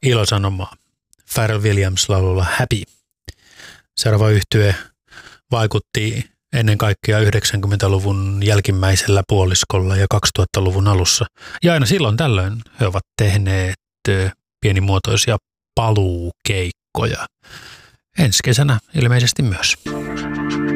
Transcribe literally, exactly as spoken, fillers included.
ilosanomaa Pharrell Williams laululla Happy. Seuraava yhtye vaikutti ennen kaikkea yhdeksänkymmentäluvun jälkimmäisellä puoliskolla ja kaksituhattaluvun alussa. Ja aina silloin tällöin he ovat tehneet pienimuotoisia paluukeikkoja. Ensi kesänä ilmeisesti myös.